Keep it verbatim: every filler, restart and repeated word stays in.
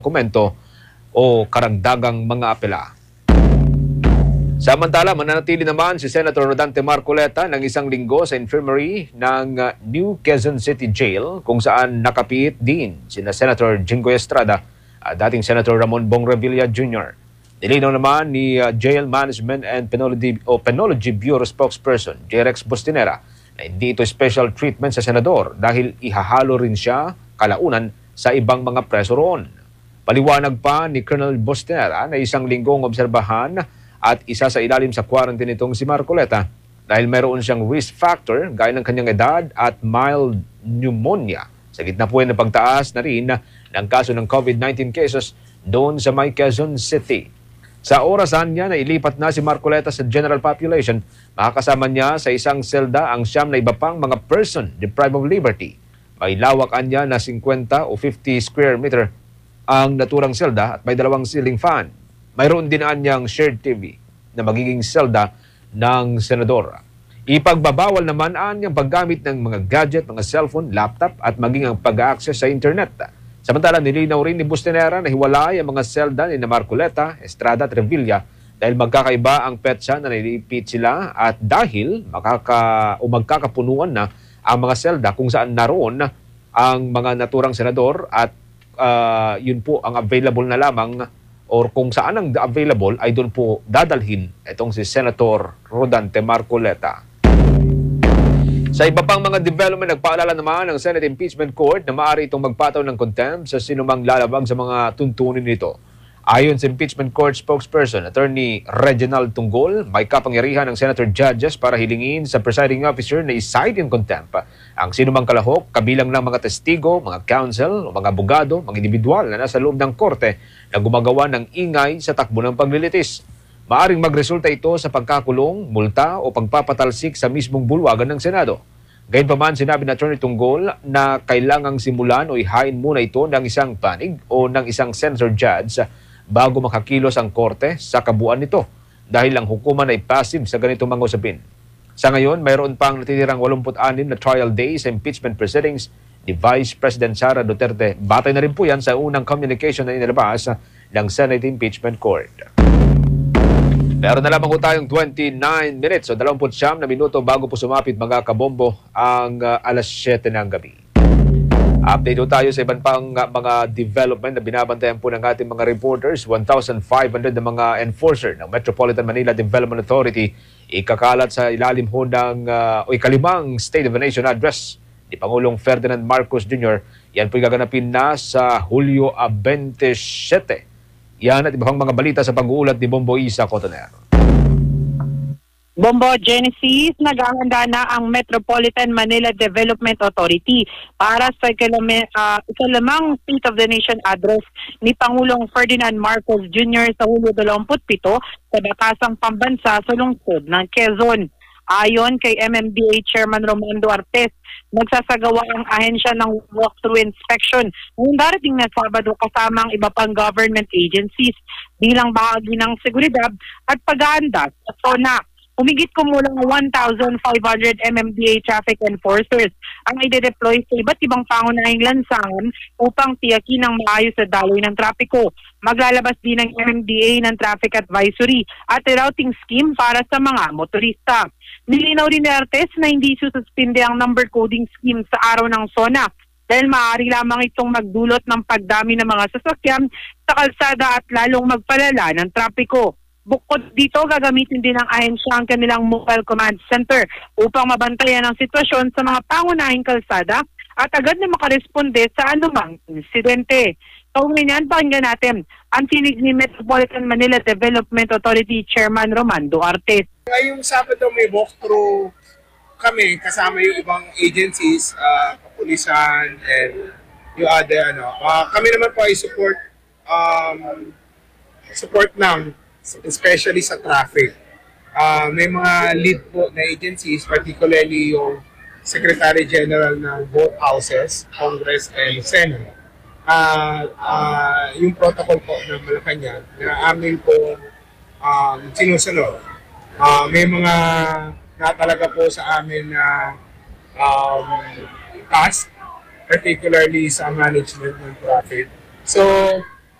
komento o karagdagang mga apela. Samantala, mananatili naman si Senator Rodante Marcoleta ng isang linggo sa infirmary ng New Quezon City Jail kung saan nakapit din sina Senator Jinggoy Estrada at dating Senator Ramon Bong Revilla Junior Nilinaw naman ni uh, Jail Management and Penology, o Penology Bureau spokesperson J-Rex Bustinera na hindi ito special treatment sa senador dahil ihahalo rin siya kalaunan sa ibang mga preso roon. Paliwanag pa ni Colonel Bustinera na isang linggong obserbahan at isa sa ilalim sa quarantine nitong si Marcoleta dahil meron siyang risk factor gaya ng kanyang edad at mild pneumonia. Sa gitna po ng pagtaas na rin ng kaso ng COVID nineteen cases doon sa may Quezon City. Sa orasan niya na ilipat na si Marcoleta sa general population, makakasama niya sa isang selda ang siyam na iba pang mga person deprived of liberty. May lawakan niya na fifty o fifty square meter ang naturang selda at may dalawang ceiling fan. Mayroon din niyang shared T V na magiging selda ng senador. Ipagbabawal naman ang paggamit ng mga gadget, mga cellphone, laptop at maging ang pag-access sa internet. Samantala, nilinaw rin ni Bustinera na hiwalay ang mga selda ni Marcoleta, Estrada at Revilla dahil magkakaiba ang petsa na nilipit sila at dahil makaka, o magkakapunuan na ang mga selda kung saan naroon ang mga naturang senador at uh, yun po ang available na lamang or kung saan ang available ay doon po dadalhin itong si Senator Rodante Marcoleta. Sa iba pang mga development, nagpaalala naman ng Senate Impeachment Court na maaari itong magpataw ng contempt sa sinumang lalabag sa mga tuntunin nito. Ayon sa Impeachment Court spokesperson, Attorney Reginald Tunggol, may kapangyarihan ng Senator Judges para hilingin sa presiding officer na i-cite in contempt ang sinumang kalahok, kabilang ng mga testigo, mga counsel, o mga abogado, mga individual na nasa loob ng korte na gumagawa ng ingay sa takbo ng paglilitis. Maaring magresulta ito sa pagkakulong, multa o pagpapatalsik sa mismong bulwagan ng Senado. Gayunpaman, sinabi ni Attorney Tunggol na kailangang simulan o ihain muna ito ng isang panig o ng isang senator judge bago makakilos ang korte sa kabuuan nito dahil ang hukuman ay passive sa ganitong mga usapin. Sa ngayon, mayroon pang natitirang eighty-six na trial days sa impeachment proceedings ni Vice President Sara Duterte. Batay na rin po yan sa unang communication na inilabas ng Senate Impeachment Court. Meron na lamang po tayong twenty-nine minutes o twenty-nine na minuto bago po sumapit mga kabombo ang uh, alas siyete ng gabi. Update po tayo sa ibang pang uh, mga development na binabantayan po ng ating mga reporters. one thousand five hundred na mga enforcer ng Metropolitan Manila Development Authority ikakalat sa ilalim ho ng uh, o ikalimang State of the Nation address ni Pangulong Ferdinand Marcos Junior Yan po gaganapin na sa Hulyo twenty-seven. Yan at ibang mga balita sa pag-uulat ni Bombo Isa Cotoner. Bombo Genesis, naghahanda na ang Metropolitan Manila Development Authority para sa ikalimang uh, ikalimang State of the Nation address ni Pangulong Ferdinand Marcos Junior sa Hulyo twenty-seven sa Batasang Pambansa sa lungsod ng Quezon. Ayon kay M M D A Chairman Romando Artes, nagsasagawa ang ahensya ng walkthrough inspection ngayong darating na Sabado kasama ang iba pang government agencies bilang bahagi ng seguridad at pag-aanda sa SONA. Humigit kumulang one thousand five hundred M M D A traffic enforcers ang ide-deploy sa iba't ibang pangunahing lansangan upang tiyakin ang maayos na daloy ng trapiko. Maglalabas din ng M M D A ng traffic advisory at routing scheme para sa mga motorista. Nilinaw rin ni Artes na hindi sususpinde ang number coding scheme sa araw ng SONA dahil maaari lamang itong magdulot ng pagdami ng mga sasakyan sa kalsada at lalong magpalala ng trapiko. Bukod dito, gagamitin din ng ahensya ang kanilang mobile command center upang mabantayan ang sitwasyon sa mga pangunahing kalsada at agad na makaresponde sa anumang insidente. Kaugnay niyan, pakinggan natin ang tinig ni Metropolitan Manila Development Authority Chairman Romando Artes. Ngayong Sabado may walkthrough kami kasama yung ibang agencies, uh, kapulisan and yung other ano. Uh, kami naman po ay support um, support ng especially sa traffic. Uh, may mga lead po na agencies, particularly yung Secretary General ng both houses, Congress and Senate. Uh, uh, yung protocol po ng Malacanang na amin po um, sinusunod. Uh, may mga na talaga po sa amin na um, task, particularly sa management ng traffic. So,